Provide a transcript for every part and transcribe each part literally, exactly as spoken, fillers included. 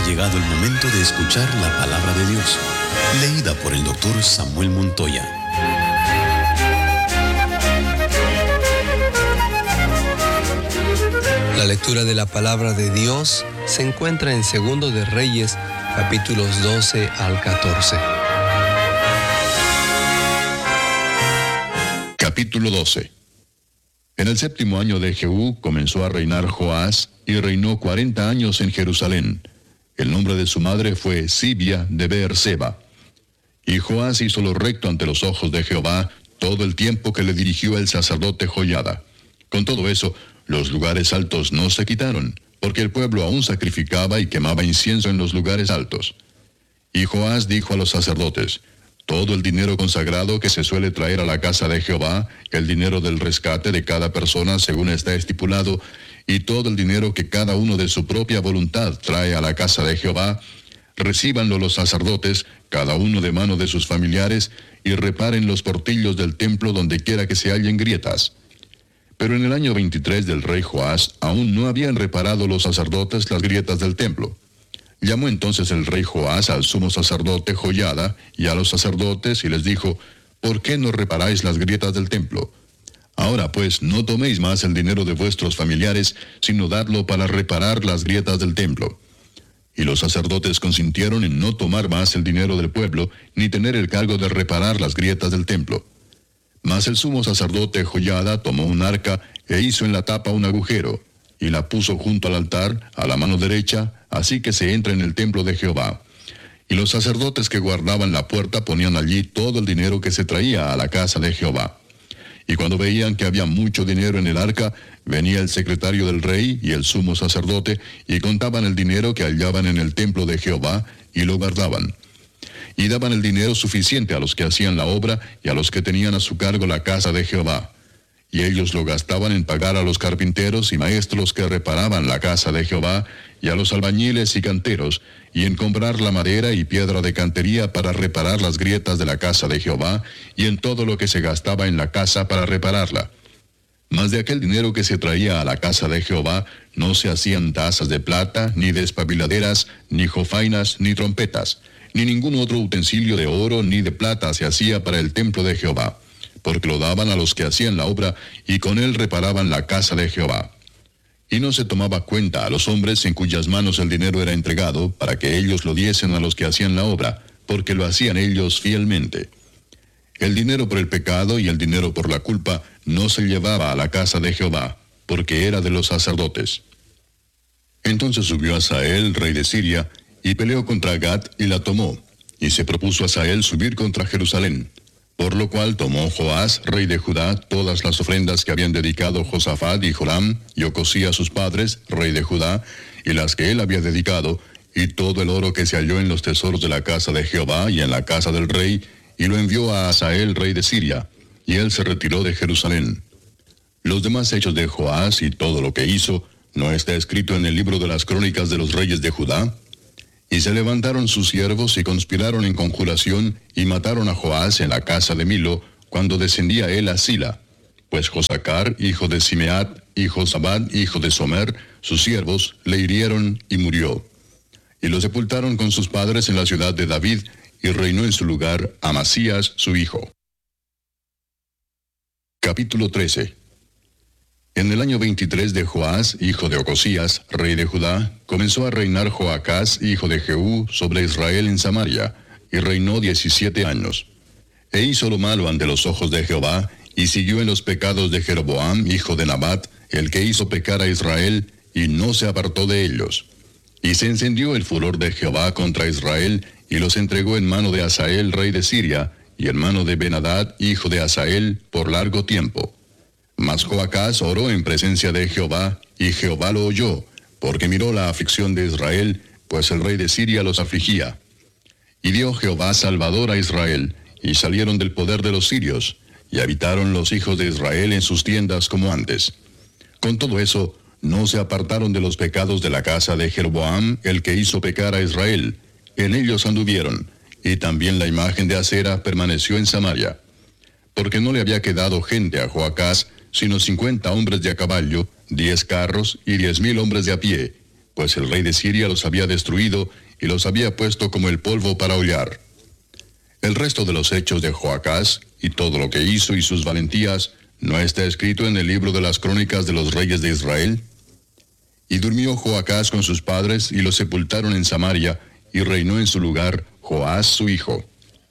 llegado el momento de escuchar la palabra de Dios, leída por el doctor Samuel Montoya. La lectura de la palabra de Dios se encuentra en Segundo de Reyes, capítulos doce al catorce. Capítulo doce. En el séptimo año de Jehú comenzó a reinar Joás, y reinó cuarenta años en Jerusalén. El nombre de su madre fue Sibia de Beerseba. Y Joás hizo lo recto ante los ojos de Jehová todo el tiempo que le dirigió el sacerdote Joiada. Con todo eso, los lugares altos no se quitaron, porque el pueblo aún sacrificaba y quemaba incienso en los lugares altos. Y Joás dijo a los sacerdotes: todo el dinero consagrado que se suele traer a la casa de Jehová, el dinero del rescate de cada persona según está estipulado, y todo el dinero que cada uno de su propia voluntad trae a la casa de Jehová, recíbanlo los sacerdotes, cada uno de mano de sus familiares, y reparen los portillos del templo donde quiera que se hallen grietas. Pero en el año veintitrés del rey Joás, aún no habían reparado los sacerdotes las grietas del templo. Llamó entonces el rey Joás al sumo sacerdote Joiada y a los sacerdotes y les dijo: ¿por qué no reparáis las grietas del templo? Ahora pues no toméis más el dinero de vuestros familiares, sino dadlo para reparar las grietas del templo. Y los sacerdotes consintieron en no tomar más el dinero del pueblo, ni tener el cargo de reparar las grietas del templo. Mas el sumo sacerdote Joiada tomó un arca e hizo en la tapa un agujero, y la puso junto al altar, a la mano derecha, así que se entra en el templo de Jehová. Y los sacerdotes que guardaban la puerta ponían allí todo el dinero que se traía a la casa de Jehová. Y cuando veían que había mucho dinero en el arca, venía el secretario del rey y el sumo sacerdote, y contaban el dinero que hallaban en el templo de Jehová, y lo guardaban. Y daban el dinero suficiente a los que hacían la obra, y a los que tenían a su cargo la casa de Jehová. Y ellos lo gastaban en pagar a los carpinteros y maestros que reparaban la casa de Jehová, y a los albañiles y canteros, y en comprar la madera y piedra de cantería para reparar las grietas de la casa de Jehová, y en todo lo que se gastaba en la casa para repararla. Mas de aquel dinero que se traía a la casa de Jehová, no se hacían tazas de plata, ni despabiladeras, ni jofainas, ni trompetas, ni ningún otro utensilio de oro ni de plata se hacía para el templo de Jehová, porque lo daban a los que hacían la obra, y con él reparaban la casa de Jehová. Y no se tomaba cuenta a los hombres en cuyas manos el dinero era entregado, para que ellos lo diesen a los que hacían la obra, porque lo hacían ellos fielmente. El dinero por el pecado y el dinero por la culpa no se llevaba a la casa de Jehová, porque era de los sacerdotes. Entonces subió Hazael, rey de Siria, y peleó contra Gat y la tomó, y se propuso Hazael subir contra Jerusalén. Por lo cual tomó Joás, rey de Judá, todas las ofrendas que habían dedicado Josafat y Joram, y Ocosías sus padres, rey de Judá, y las que él había dedicado, y todo el oro que se halló en los tesoros de la casa de Jehová y en la casa del rey, y lo envió a Hazael, rey de Siria, y él se retiró de Jerusalén. Los demás hechos de Joás y todo lo que hizo, ¿no está escrito en el libro de las crónicas de los reyes de Judá? Y se levantaron sus siervos y conspiraron en conjuración, y mataron a Joás en la casa de Milo, cuando descendía él a Sila. Pues Josacar, hijo de Simeat, y Josabad, hijo de Somer, sus siervos, le hirieron y murió. Y lo sepultaron con sus padres en la ciudad de David, y reinó en su lugar Amasías, su hijo. Capítulo trece. En el año veintitrés de Joás, hijo de Ocosías, rey de Judá, comenzó a reinar Joacás, hijo de Jehú, sobre Israel en Samaria, y reinó diecisiete años. E hizo lo malo ante los ojos de Jehová, y siguió en los pecados de Jeroboam, hijo de Nabat, el que hizo pecar a Israel, y no se apartó de ellos. Y se encendió el furor de Jehová contra Israel, y los entregó en mano de Hazael, rey de Siria, y en mano de Ben-Hadad, hijo de Hazael, por largo tiempo. Mas Joacás oró en presencia de Jehová, y Jehová lo oyó, porque miró la aflicción de Israel, pues el rey de Siria los afligía. Y dio Jehová salvador a Israel, y salieron del poder de los sirios, y habitaron los hijos de Israel en sus tiendas como antes. Con todo eso, no se apartaron de los pecados de la casa de Jeroboam, el que hizo pecar a Israel. En ellos anduvieron, y también la imagen de Acera permaneció en Samaria. Porque no le había quedado gente a Joacás, sino cincuenta hombres de a caballo, diez carros y diez mil hombres de a pie, pues el rey de Siria los había destruido y los había puesto como el polvo para hollar. El resto de los hechos de Joacás y todo lo que hizo y sus valentías, ¿no está escrito en el libro de las crónicas de los reyes de Israel? Y durmió Joacás con sus padres y los sepultaron en Samaria, y reinó en su lugar Joás su hijo.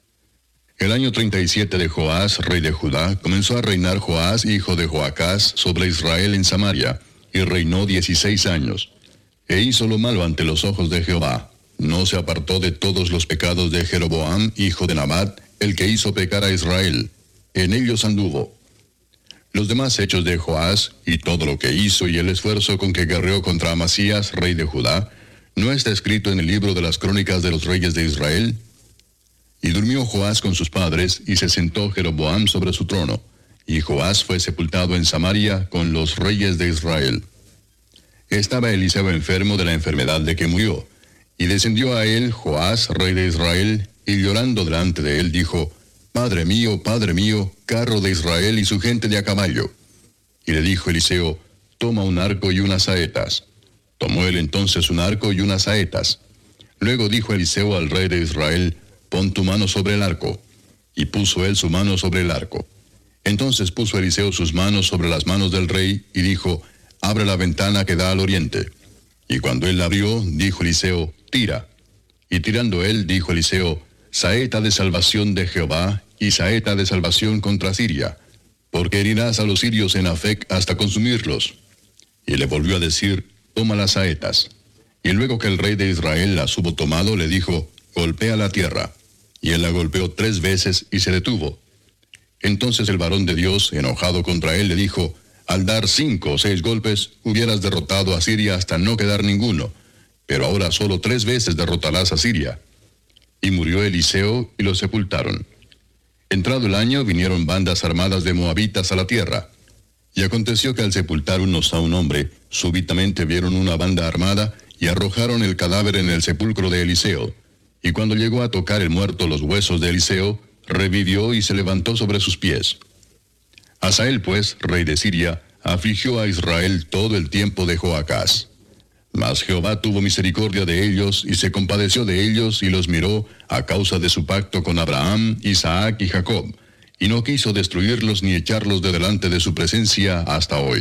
El año treinta y siete de Joás, rey de Judá, comenzó a reinar Joás, hijo de Joacás, sobre Israel en Samaria, y reinó dieciséis años. E hizo lo malo ante los ojos de Jehová. No se apartó de todos los pecados de Jeroboam, hijo de Nabat, el que hizo pecar a Israel. En ellos anduvo. Los demás hechos de Joás, y todo lo que hizo y el esfuerzo con que guerreó contra Amasías, rey de Judá, ¿no está escrito en el libro de las crónicas de los reyes de Israel? Y durmió Joás con sus padres, y se sentó Jeroboam sobre su trono, y Joás fue sepultado en Samaria con los reyes de Israel. Estaba Eliseo enfermo de la enfermedad de que murió, y descendió a él Joás, rey de Israel, y llorando delante de él dijo, Padre mío, Padre mío, carro de Israel y su gente de a caballo. Y le dijo Eliseo, toma un arco y unas saetas. Tomó él entonces un arco y unas saetas. Luego dijo Eliseo al rey de Israel, pon tu mano sobre el arco. Y puso él su mano sobre el arco. Entonces puso Eliseo sus manos sobre las manos del rey, y dijo, abre la ventana que da al oriente. Y cuando él la abrió, dijo Eliseo, tira. Y tirando él, dijo Eliseo, saeta de salvación de Jehová, y saeta de salvación contra Siria, porque herirás a los sirios en Afec hasta consumirlos. Y le volvió a decir, toma las saetas. Y luego que el rey de Israel las hubo tomado, le dijo, golpea la tierra. Y él la golpeó tres veces y se detuvo. Entonces el varón de Dios, enojado contra él, le dijo, al dar cinco o seis golpes, hubieras derrotado a Siria hasta no quedar ninguno, pero ahora solo tres veces derrotarás a Siria. Y murió Eliseo, y lo sepultaron. Entrado el año, vinieron bandas armadas de moabitas a la tierra. Y aconteció que al sepultar unos a un hombre, súbitamente vieron una banda armada, y arrojaron el cadáver en el sepulcro de Eliseo. Y cuando llegó a tocar el muerto los huesos de Eliseo, revivió y se levantó sobre sus pies. Hazael, pues, rey de Siria, afligió a Israel todo el tiempo de Joacás. Mas Jehová tuvo misericordia de ellos, y se compadeció de ellos, y los miró a causa de su pacto con Abraham, Isaac y Jacob, y no quiso destruirlos ni echarlos de delante de su presencia hasta hoy.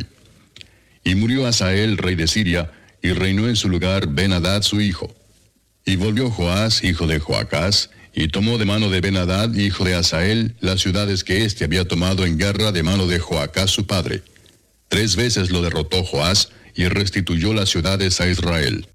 Y murió Hazael, rey de Siria, y reinó en su lugar Ben-Hadad su hijo. Y volvió Joás, hijo de Joacás, y tomó de mano de Ben-Hadad, hijo de Hazael, las ciudades que éste había tomado en guerra de mano de Joacás su padre. Tres veces lo derrotó Joás, y restituyó las ciudades a Israel.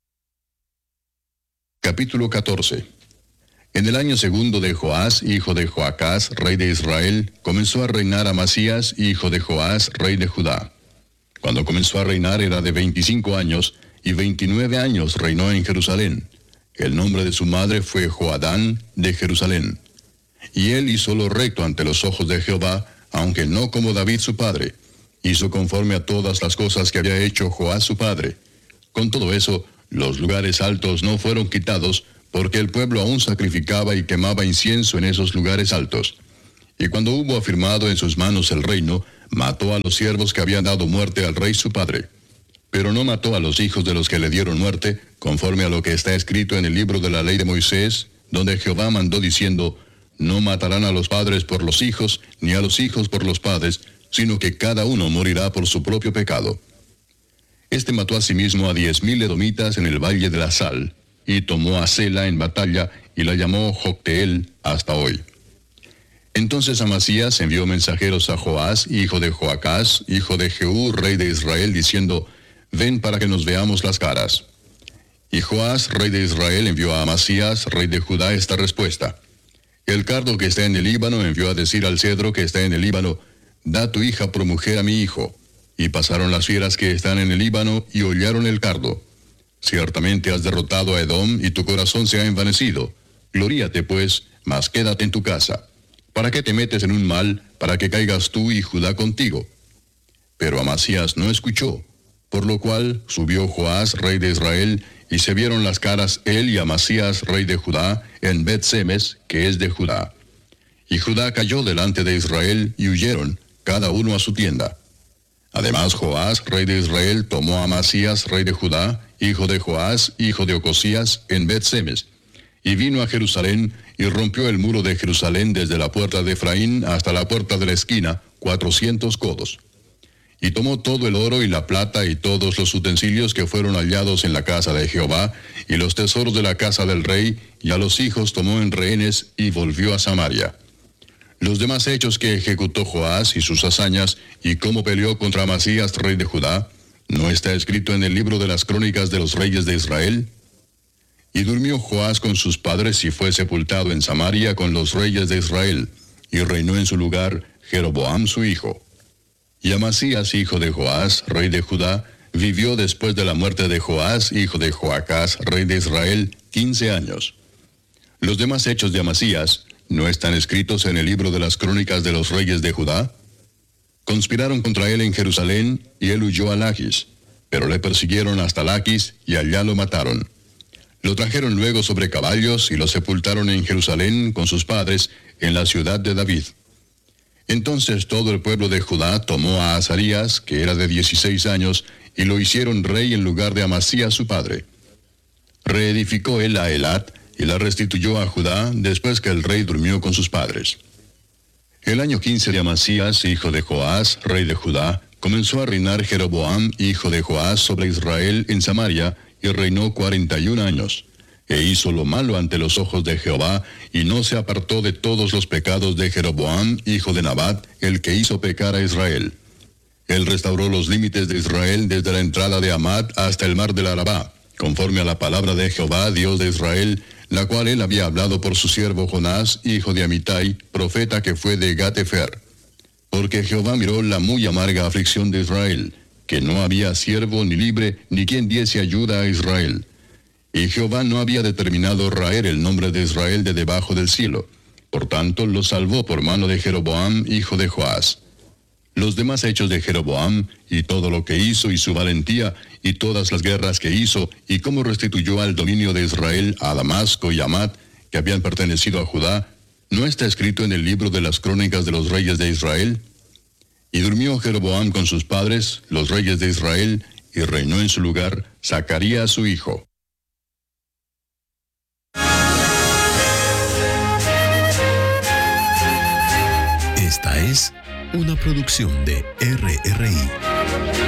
Capítulo catorce. En el año segundo de Joás, hijo de Joacás, rey de Israel, comenzó a reinar Amasías, hijo de Joás, rey de Judá. Cuando comenzó a reinar era de veinticinco años, y veintinueve años reinó en Jerusalén. El nombre de su madre fue Joadán de Jerusalén. Y él hizo lo recto ante los ojos de Jehová, aunque no como David su padre. Hizo conforme a todas las cosas que había hecho Joás su padre. Con todo eso, los lugares altos no fueron quitados, porque el pueblo aún sacrificaba y quemaba incienso en esos lugares altos. Y cuando hubo afirmado en sus manos el reino, mató a los siervos que habían dado muerte al rey su padre. Pero no mató a los hijos de los que le dieron muerte, conforme a lo que está escrito en el libro de la ley de Moisés, donde Jehová mandó diciendo, no matarán a los padres por los hijos, ni a los hijos por los padres, sino que cada uno morirá por su propio pecado. Este mató asimismo a diez mil edomitas en el valle de la Sal, y tomó a Sela en batalla, y la llamó Jocteel hasta hoy. Entonces Amasías envió mensajeros a Joás, hijo de Joacás, hijo de Jehú, rey de Israel, diciendo, ven para que nos veamos las caras. Y Joás, rey de Israel, envió a Amasías, rey de Judá, esta respuesta. El cardo que está en el Líbano envió a decir al cedro que está en el Líbano, da tu hija por mujer a mi hijo. Y pasaron las fieras que están en el Líbano y hollaron el cardo. Ciertamente has derrotado a Edom y tu corazón se ha envanecido. Gloríate pues, mas quédate en tu casa. ¿Para qué te metes en un mal, para que caigas tú y Judá contigo? Pero Amasías no escuchó, por lo cual subió Joás, rey de Israel, y se vieron las caras él y Amasías, rey de Judá, en Bet-Semes, que es de Judá. Y Judá cayó delante de Israel, y huyeron, cada uno a su tienda. Además, Joás, rey de Israel, tomó a Amasías, rey de Judá, hijo de Joás, hijo de Ocosías, en Bet-Semes, y vino a Jerusalén, y rompió el muro de Jerusalén desde la puerta de Efraín hasta la puerta de la esquina, cuatrocientos codos. Y tomó todo el oro y la plata y todos los utensilios que fueron hallados en la casa de Jehová, y los tesoros de la casa del rey, y a los hijos tomó en rehenes, y volvió a Samaria. Los demás hechos que ejecutó Joás y sus hazañas, y cómo peleó contra Amasías, rey de Judá, ¿no está escrito en el libro de las crónicas de los reyes de Israel? Y durmió Joás con sus padres y fue sepultado en Samaria con los reyes de Israel, y reinó en su lugar Jeroboam su hijo. Y Amasías, hijo de Joás, rey de Judá, vivió después de la muerte de Joás, hijo de Joacás, rey de Israel, quince años. Los demás hechos de Amasías, ¿no están escritos en el libro de las crónicas de los reyes de Judá? Conspiraron contra él en Jerusalén, y él huyó a Lachis, pero le persiguieron hasta Lachis, y allá lo mataron. Lo trajeron luego sobre caballos, y lo sepultaron en Jerusalén con sus padres, en la ciudad de David. Entonces todo el pueblo de Judá tomó a Azarías, que era de dieciséis años, y lo hicieron rey en lugar de Amasías su padre. Reedificó él a Elat, y la restituyó a Judá después que el rey durmió con sus padres. El año quince de Amasías, hijo de Joás, rey de Judá, comenzó a reinar Jeroboam, hijo de Joás, sobre Israel en Samaria, y reinó cuarenta y un años. E hizo lo malo ante los ojos de Jehová, y no se apartó de todos los pecados de Jeroboam, hijo de Nabat, el que hizo pecar a Israel. Él restauró los límites de Israel desde la entrada de Amat hasta el mar del Arabá, conforme a la palabra de Jehová, Dios de Israel, la cual él había hablado por su siervo Jonás, hijo de Amitai, profeta que fue de Gat-Efer. Porque Jehová miró la muy amarga aflicción de Israel, que no había siervo ni libre, ni quien diese ayuda a Israel. Y Jehová no había determinado raer el nombre de Israel de debajo del cielo. Por tanto, lo salvó por mano de Jeroboam, hijo de Joás. Los demás hechos de Jeroboam, y todo lo que hizo, y su valentía, y todas las guerras que hizo, y cómo restituyó al dominio de Israel a Damasco y Amat, que habían pertenecido a Judá, ¿no está escrito en el libro de las crónicas de los reyes de Israel? Y durmió Jeroboam con sus padres, los reyes de Israel, y reinó en su lugar Zacarías su hijo. Esta es una producción de R R I.